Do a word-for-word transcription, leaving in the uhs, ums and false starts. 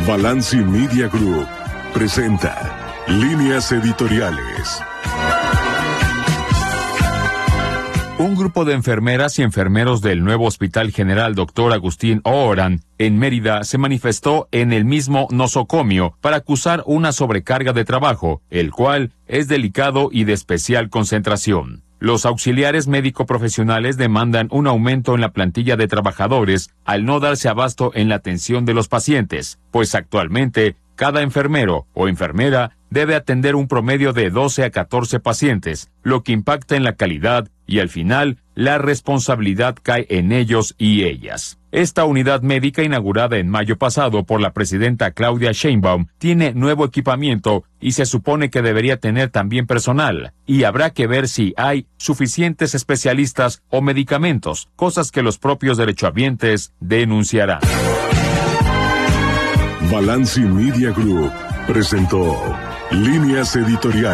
Balanci Media Group presenta Líneas Editoriales. Un grupo de enfermeras y enfermeros del nuevo Hospital General doctor Agustín O'Horan en Mérida se manifestó en el mismo nosocomio para acusar una sobrecarga de trabajo, el cual es delicado y de especial concentración. Los auxiliares médico-profesionales demandan un aumento en la plantilla de trabajadores al no darse abasto en la atención de los pacientes, pues actualmente cada enfermero o enfermera debe atender un promedio de doce a catorce pacientes, lo que impacta en la calidad y al final la responsabilidad cae en ellos y ellas. Esta unidad médica, inaugurada en mayo pasado por la presidenta Claudia Sheinbaum, tiene nuevo equipamiento y se supone que debería tener también personal, y habrá que ver si hay suficientes especialistas o medicamentos, cosas que los propios derechohabientes denunciarán. Balanci Media Group presentó Líneas Editoriales.